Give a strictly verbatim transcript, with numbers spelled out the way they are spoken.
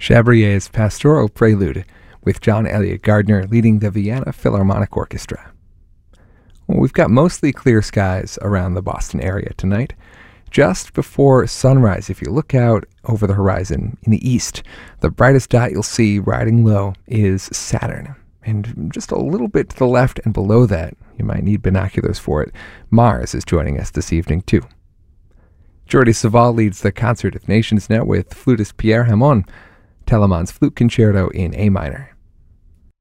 Chabrier's Pastoral Prelude, with John Elliott Gardner leading the Vienna Philharmonic Orchestra. Well, we've got mostly clear skies around the Boston area tonight. Just before sunrise, if you look out over the horizon in the east, the brightest dot you'll see riding low is Saturn. And just a little bit to the left and below that, you might need binoculars for it, Mars is joining us this evening too. Jordi Savall leads the Concert of Nations now with flutist Pierre Hamon, Telemann's Flute Concerto in A minor.